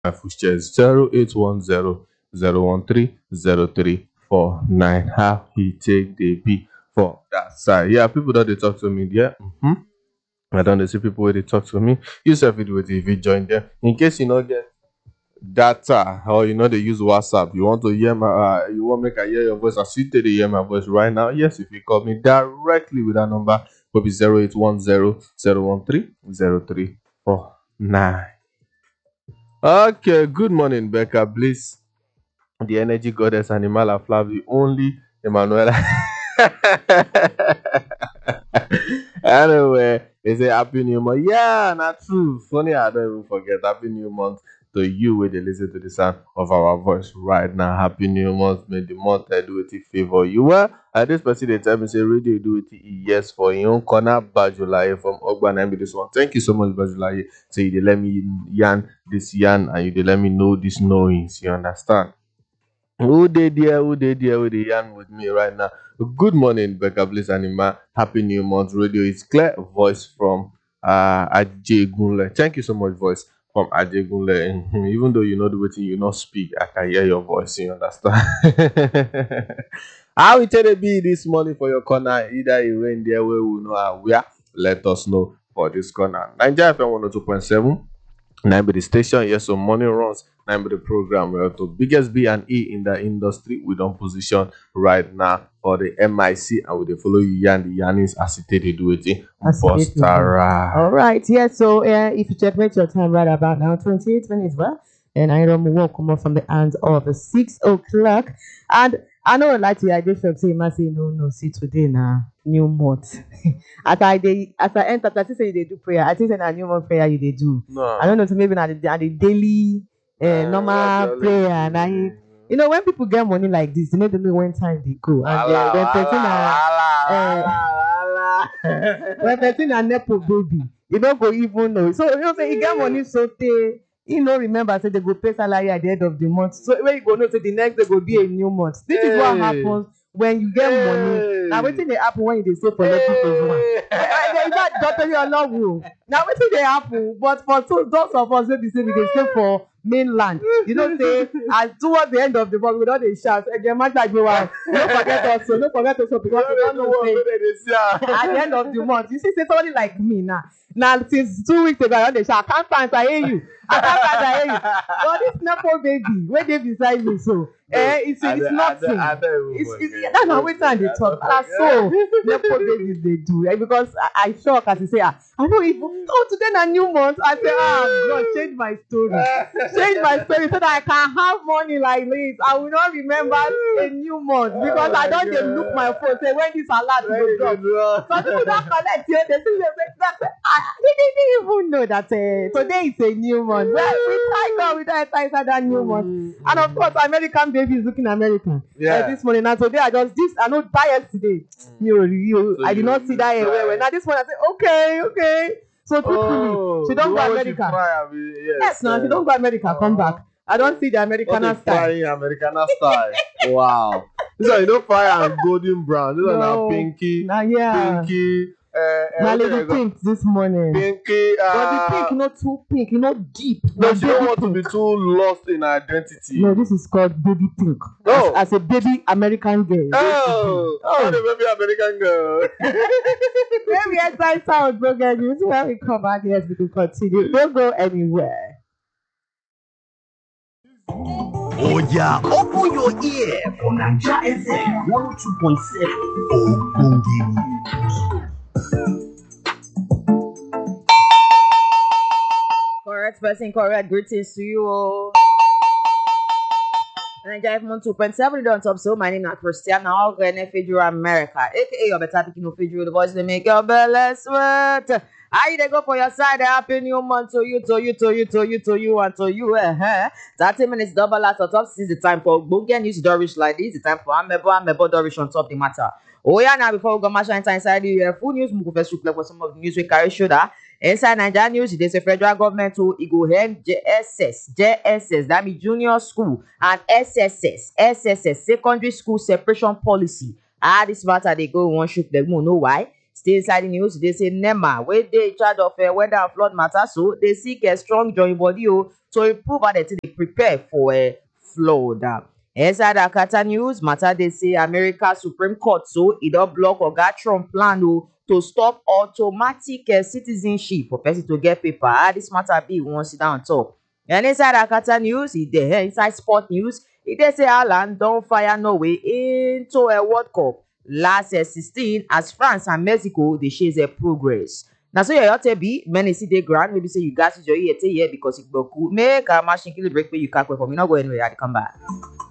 Full shares 0810 013 0349. How he take the be for that side. Yeah, people that they talk to me there. I don't see people where they talk to me. You self it with if you join them. In case you not get data or they use WhatsApp, you want to hear my you want make I hear your voice. I see to hear my voice right now. Yes, if you call me directly with that number, will be 0810 013 0349. Okay, good morning, Becca Bliss, the energy goddess, Animal Flav, the only Emanuela. Anyway, they say Happy New Month. Yeah, not true. Funny, I don't even forget. Happy New Month to you where they listen to the sound of our voice right now. Happy New Month. May the month I do it in favor you. Well, this person they tell me say radio do it yes for your own corner Bajulaye from Ogban and this one. Thank you so much, Bajulaye. Say they let me yarn this yarn and you they let me know this knowings. You understand? Who they yarn with me right now? Good morning, Becca Bliss Anima. Happy New Month. Radio is clear. Voice from Ajay Gunle. Thank you so much, voice from Ajay Gunle. Even though you know the way you not speak, I can hear your voice. You understand? How it tell be this morning for your corner? Either you rain there where we know how we are. Let us know for this corner. Nigeria FM 102.7. Nine be the station, yes, so morning runs. Nine be the program. We have the biggest B and E in the industry. We don't position right now for the MIC and we dey follow you and the Yanis as it they do it. Bustara. All right, yeah. So if you checkmate your time right about now, 28 minutes, well, and I don't walk come up from the hands of 6 o'clock. And I know like to I just say, I say no, see today now, new month. as I enter, I say they do prayer. I think a new month prayer you they do. No. I don't know, so maybe at the daily normal prayer. And when people get money like this, they know when time they go. And when person a nepo baby, you don't go even know. So say you get money so remember say they go pay salary at the end of the month. So when you go know say the next day go be a new month. This is what happens when you get money. Now wetin dey happen when you dey save for Lekki phase one? That doctor your love you. Now wetin dey happen? But for those of us wey be say we dey save for mainland, say as towards the end of the month we don dey shout egemagbagewa, no forget us o, because we don know say at the end of the month you see say somebody like me now since 2 weeks ago I don dey shout accountant I hear you, but this nepo baby wey dey beside me so it's nothing. That's not wetin I dey talk. So nepo babies dey do because I shock as you say I no even today na new month. I say God change my story so that I can have money like this. I will not remember a new month because I don't dey look my phone say when this alert go drop. So people don collect here, they see they didn't even know that today is a new month. Well, we thank God we don't enter inside that new month. And of course, American baby is looking American. This morning now today I know by yesterday. I did not see that anywhere. Now this morning I say okay. So truthfully, she don't go America. Yes, now she don't go America. Come back. I don't see the Americana style. Americana style. Wow. This one you don't fry and golden brown. This one now pinky. Pinky. My lady pink this morning. Pinky. But the pink not too pink, not deep. No, she don't want to be too lost in her identity. No, this is called baby pink. No. As a baby American girl. Not a baby American girl. Maybe I sound broken. You see when we come back, yes, we can continue. Don't go anywhere. Oh yeah, open your ear for Naija FM 102.7 Ogbonge. Correct person, correct greetings to you all. Naija FM 102.7 on top. So my name is Christiana Ogene Fedro America, aka your better picking of Fedro, the voice to make your belly sweat. How they go for your side? Happy new month to you, and to you. 30 minutes double at the top. This is the time for Ogbonge News Dorish like this. The time for Amebo Dorish on top the matter. Oh yeah, now before we go much inside the full news, we go first look for some of the news we carry shoulder. Inside Nigeria news, there's a federal government to go hand JSS, that means junior school, and SSS, secondary school separation policy. This matter they go one shoot them, know why? Still inside the news, they say NEMA, where they in charge of weather and flood matter, so they seek a strong joint body to improve how they prepare for a flood. Inside Akata news, matter they say America Supreme Court, so it don't block Oga Trump plan to stop automatic citizenship for person to get paper. This matter be one sit down top. And inside Akata news, inside sport news, they say Ireland don't fire Norway into a World Cup last 16 as France and Mexico they chase their progress. Now so your be many see the ground, maybe say you guys enjoy it here because it go cool. Make a machine kill break where you can't for me. Not go anywhere, I come back.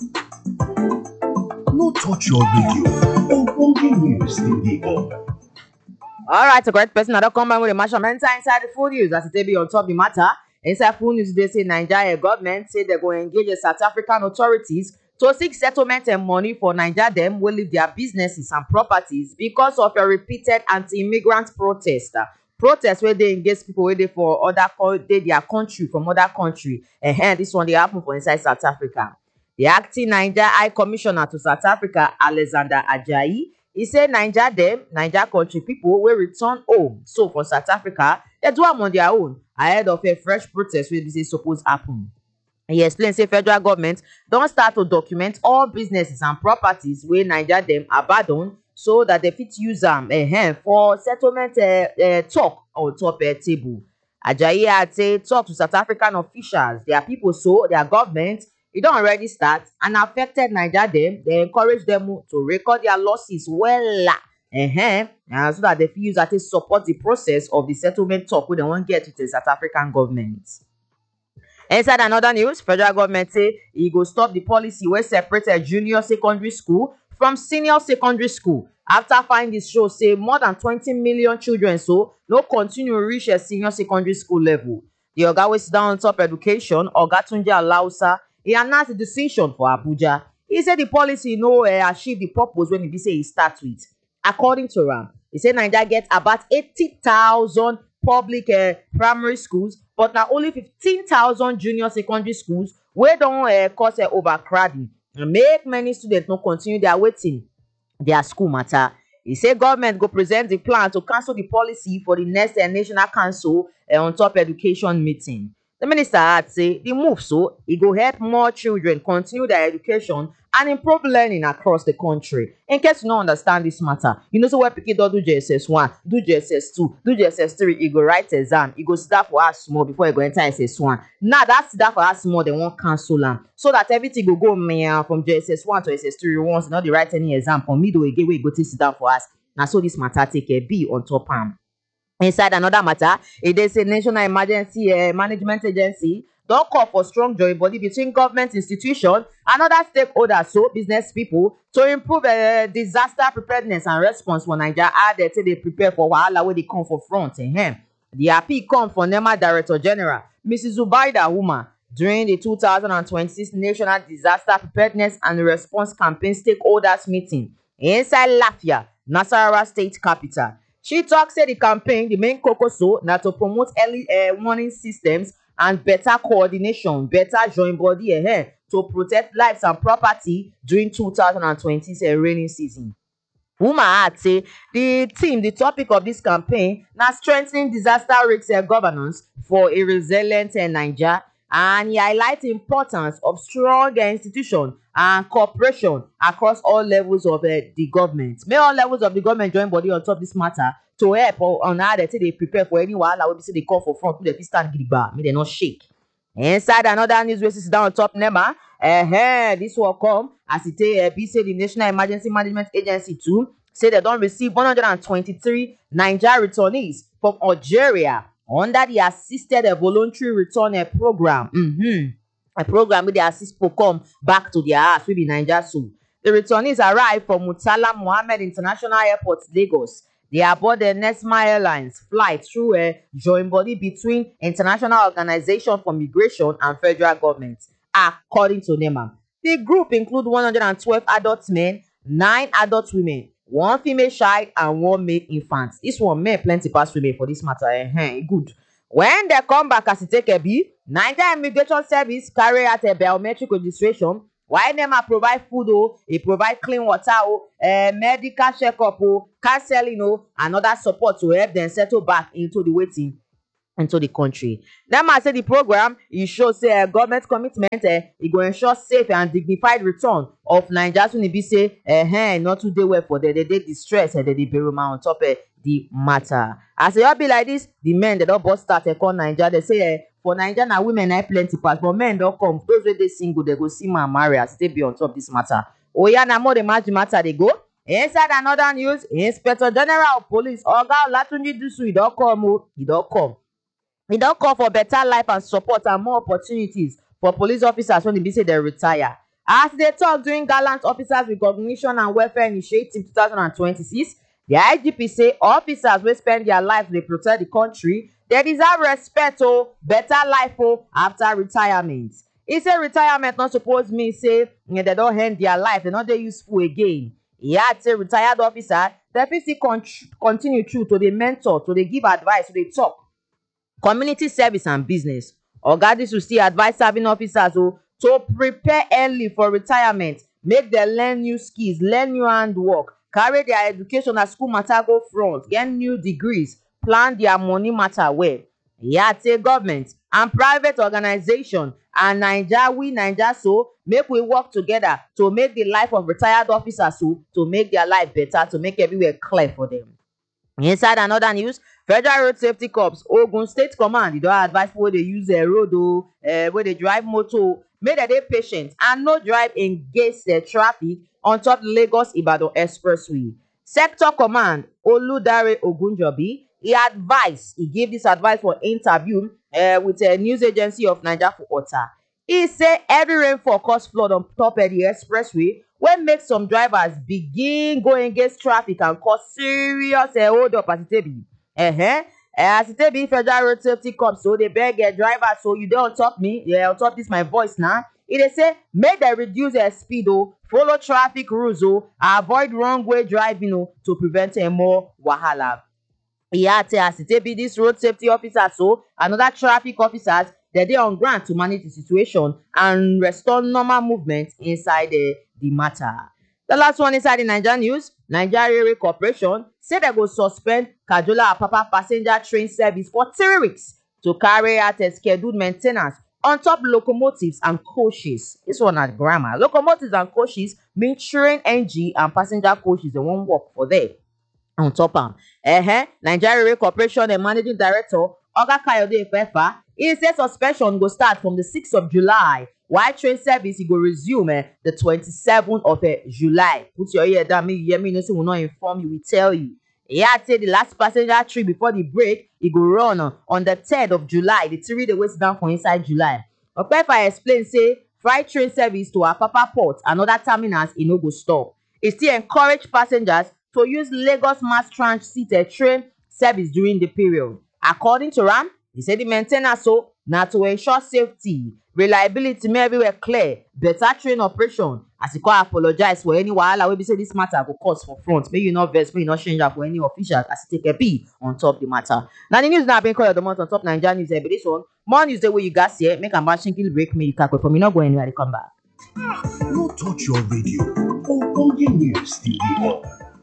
No touch your radio. Ogbonge news in the up. Alright, a great person that come back with a measurement inside the full news as it be on top the matter. Inside full news, they say Nigeria government say they're going to engage the South African authorities to seek settlement and money for Nigeria them will leave their businesses and properties because of a repeated anti-immigrant protest. Protest where they engage people where they for other their country from other country. And this one they happen for inside South Africa. The acting Nigeria High Commissioner to South Africa, Alexander Ajayi, he said Nigeria country people will return home. So for South Africa, they do them on their own ahead of a fresh protest where this is supposed to happen. He explained say federal government don't start to document all businesses and properties where Nigeria them abandon so that they fit use them for settlement talk on top table. Ajayi had say talk to South African officials, their people so their government it don't already start and affected Nigeria them. They encourage them to record their losses well. And so that they feel use that to support the process of the settlement talk we don't want to get with the South African government. Inside another news, federal government say it go stop the policy where separate a junior secondary school from senior secondary school. After findings show say more than 20 million children so no continue reach a senior secondary school level. The Oga wey sit down on top education, Oga Tunji Alausa, he announced the decision for Abuja. He said the policy no achieve the purpose when he say he start with. According to Ram, he said Nigeria gets about 80,000 public primary schools, but now only 15,000 junior secondary schools where don't cause overcrowding and make many students not continue their waiting their school matter. He said government go present the plan to cancel the policy for the next National Council on top education meeting. The minister had say the move so it go help more children continue their education and improve learning across the country. In case you don't understand this matter, you know so where pikin don't do JSS1, do JSS2, do JSS3, you go write exam, you go sit down for us small before you go enter SS1. Now that's sit down for us small, they won't cancel them. So that everything go from JSS1 to SS3 once, not the write any exam from middle again where you go to sit down for us. Now so this matter take a B on top am. Inside another matter, it is a National Emergency Management Agency don't call for strong joint body between government institutions and other stakeholders, so business people, to improve disaster preparedness and response for Nigeria. How they say they prepare for wahala where they come for front. The appeal come from NEMA Director General, Mrs. Zubaida Umar, during the 2026 National Disaster Preparedness and Response Campaign Stakeholders Meeting inside Lafia, Nasarawa State Capital. She talks say the campaign, the main focus so na to promote early warning systems and better coordination, better joint body to protect lives and property during 2020 rainy season. Uma had say the topic of this campaign na strengthening disaster risk governance for a resilient Nigeria, and he highlight the importance of strong institution and cooperation across all levels of the government. May all levels of the government join body on top this matter to help on how they prepare for any wahala wey be say they call for front, they stand gidigba, make they not shake. Inside another news wey sit down on top NEMA, this will come as it be say the National Emergency Management Agency too say they don't receive 123 Nigeria returnees from Algeria under the assisted voluntary return program. A program where they assist people come back to their house, will be Nigeria soon. The returnees arrived from Murtala Mohammed International Airport, Lagos. They aboard the Nesma Airlines flight through a joint body between International Organization for Migration and federal government, according to NEMA. The group include 112 adult men, 9 adult women, 1 female child, and 1 male infant. This one may plenty pass women for this matter. Good. When they come back as it take a B, Nigeria Immigration Service carry out a biometric registration While NEMA provide food e provide clean water medical checkup counseling and other support to help them settle back into the waiting into the country. NEMA say the program e show say government commitment e go ensure safe and dignified return of Naijas wey be say not too dey well for them. They dey distress they dey beroma on top the matter. As e all be like this, the men they don burst start call Naija. They say for Naija na women na plenty pass, but men don come. Those wey dey single they go see man marry as they be on top this matter. Oya na more the matter they go. Inside another news, Inspector General of Police Oga Olatunji Disu e don come e don come. E don call for better life and support and more opportunities for police officers when be say they retire. As they talk during Gallant Officers Recognition and Welfare Initiative 2026, the IGP say officers wey spend their lives dey protect the country, they deserve respect better life after retirement. He say retirement not suppose mean say they don end their life, they not dey useful again. He add say retired officers they fit still continue through to dey mentor, to dey give advice, to dey talk community service and business. Oga Disu still advise serving officers to prepare early for retirement, make them learn new skills, learn new handwork, carry their education as school matter go front, get new degrees, plan their money matter well. He add say government and private organization and Naija so make we work together to make the life of retired officers to make their life better, to make everywhere clear for them. Inside another news, Federal Road Safety Corps Ogun State Command don advise people wey dey use road wey dey drive motor make dem dey patient and no drive against traffic on top Lagos Ibadan Expressway. Sector Command Oludare Ogunjobi he give this advice for interview with a news agency of Naija for Ota. He say heavy rainfall cause flood on top the expressway wey make some drivers begin go against traffic and cause serious hold up as it be. As it be, Federal Road Safety Corps so they beg drivers, so you don't on top me, on top this my voice now. They say make them reduce their speed follow traffic rules avoid wrong way driving to prevent more wahala. As it be, this road safety officers and other traffic officers they on ground to manage the situation and restore normal movement inside the matter. The last one inside the Nigeria news, Nigeria Railway Corporation say they go suspend Kajola Apapa passenger train service for 3 weeks to carry out a scheduled maintenance on top locomotives and coaches. This one at grammar. Locomotives and coaches mean train NG and passenger coaches. They won't work for them. On top of Nigeria Railway Corporation and Managing Director Oga Kayode Efefa, he says suspension will start from the 6th of July, while train service go resume the 27th of July. Put your ear down, me you hear me, no say we not inform you, we tell you. I'd say the last passenger trip before the break, it go run on the 3rd of July, the 3 day waits down for inside July. Efefa explain say freight train service to Apapa Port and other terminals no go stop. It still encourage passengers to use Lagos Mass Transit train service during the period. According to Ram, he said the maintenance now to ensure safety, reliability, may everywhere clear, better train operation. As he can apologize for any wahala wey be say this matter go cause for front. May you not vex, may you not change that for any officials as he take a B on top the matter. Now the news now being called the month on top Nigeria news. But this one, more news the way you guys here, make a matching kill break, me you can't wait for me not go anywhere. They come back. No touch your radio. Ogbonge news still dey on.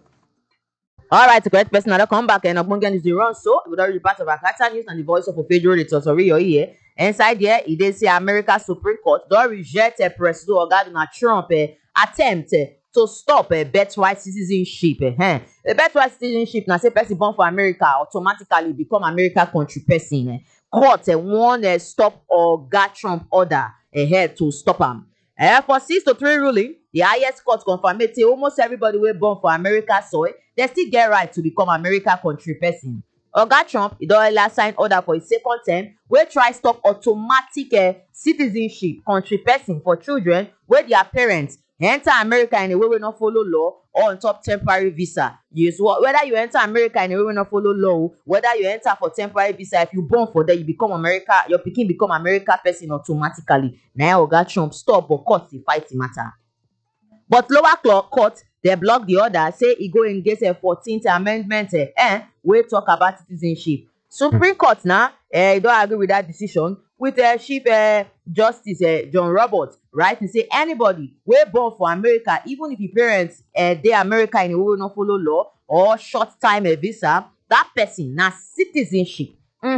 Alright, the correct person now come back and Ogbonge news dey run so we don read part of Akata news and the voice of Ofejo the Totori your ear. Inside there, it dey say America Supreme Court don reject President Oga Donald Trump attempt to stop birthright citizenship. The birthright citizenship now say person born for America automatically become America country person. Court won't stop Oga Trump order to stop am. For 6-3 ruling, the highest court confirmed say almost everybody wey born for America soil, they still get right to become America country person. Oga Trump he don earlier sign order for his second term wey try stop automatic citizenship country person for children wey their parents enter America in a way wey no follow law or on top temporary visa. Yes, whether you enter America in a way wey no follow law, whether you enter for temporary visa, if you born for there, you become America, your pikin become America person automatically. Now Oga Trump stop, but court dey fight the matter. But lower court they block the order, say e go against a 14th amendment wey talk about citizenship. Supreme Court now don't agree with that decision with Chief Justice John Roberts, right? He say anybody wey born for America, even if your parents dey America in a way no follow law or short time visa, that person na citizenship.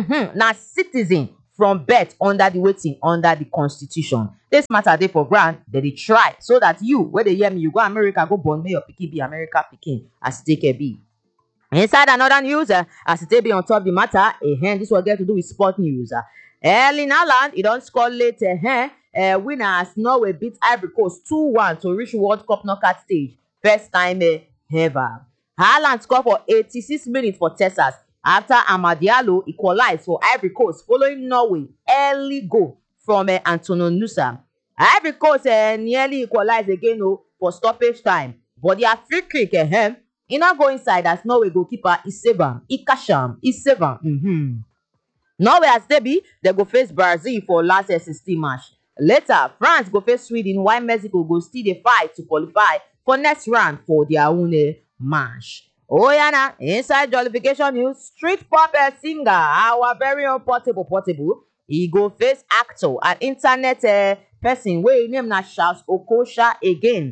Na citizen from birth under the constitution. This matter dey for ground, dem dey try so that you wey dey hear me, you go America go born, make your pikin be America pikin as e take be. Inside another news, as it be on top the matter, this will get to do with sport news. Erling Haaland, he don't score late. Winner as Norway beat Ivory Coast 2-1 to reach World Cup knockout stage. First time ever. Haaland scored for 86 minutes for Texas after Amad Diallo equalized for Ivory Coast following Norway early goal from Antonio Nusa. Ivory Coast nearly equalized again for stoppage time, but their free kick e no go inside as Norway goalkeeper e save am, e catch am, e save am. Norway as they be, they go face Brazil for last 16 match. Later, France go face Sweden while Mexico go still dey fight to qualify for next round for their own match. Oh yeah, now inside jollification news, street pop singer, our very own Portable, he go face actor and internet person wey him name na Charles Okocha again.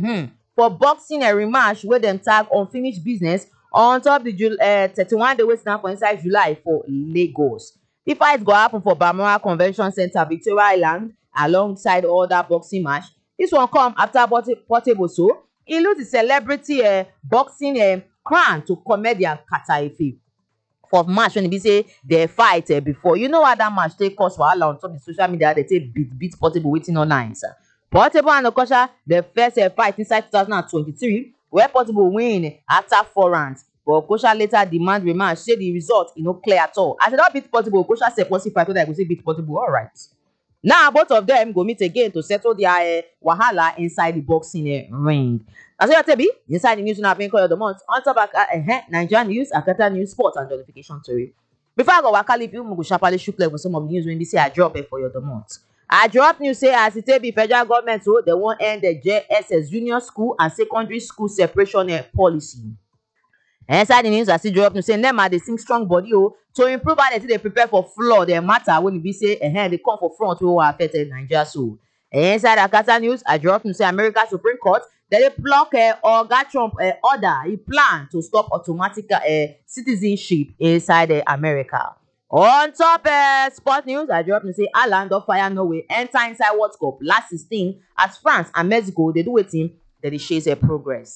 For boxing a rematch wey dem tag unfinished business on top the 31 day wey stand for inside July for Lagos. The fight go happen for Balmoral Convention Center, Victoria Island, alongside other boxing match. This one come after Portable so he lose the celebrity boxing crown to comedian Kata Efe for match when e be say they fight before. You know what that match take cause wahala on top the social media, they take beat Portable waiting on nice. Portable and Okocha, the first fight inside 2023, where Portable win after 4 rounds. But Okocha later demand rematch, say the result no clear at all. As they don't beat Portable, Okocha said possible fight, I go say beat Portable. All right. Now both of them go meet again to settle their wahala inside the boxing ring. As you tell me, inside the news now being called the month, on top of Nigerian news, Akata news, sports and notification to you. Before I go waka leave you, go sharply shoot like for some of the news when they say I drop it for your the month. I drop news say as it be federal government so they won't end the JSS junior school and secondary school separation policy. Inside the news, I see drop news say NEMA they sing strong body to improve how they prepare for flood the matter when it be say they come for front who are affected Nigeria so. Inside Akata news, I drop news say America Supreme Court they block Oga Trump order. He plan to stop automatic citizenship inside America. On top sport news, I drop to say Haaland don fire Norway enter inside World Cup last 16 as France and Mexico they do wetin they chase progress.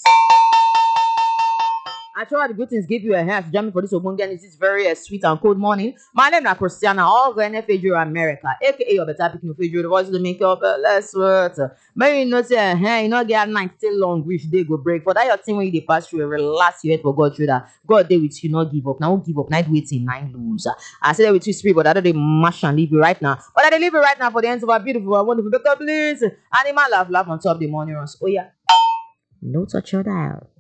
I try the good things give you a hand to join me for this Ogbonge and this very sweet and cold morning. My name is Christiana, all the NFA America, aka your better picking of the voice of the makeup. Let's work. Maybe you know say, you know get night still long, which day go break. For that your team when you pass through, relax you head for God through that. God day with you, not give up. Now won't give up, night waiting, 9 lose. I say that with you spirit, but I don't they mash and leave you right now. But I leave you right now for the ends of our beautiful, wonderful, because please, animal laugh on top of the morning runs. Oh yeah, no touch your dial.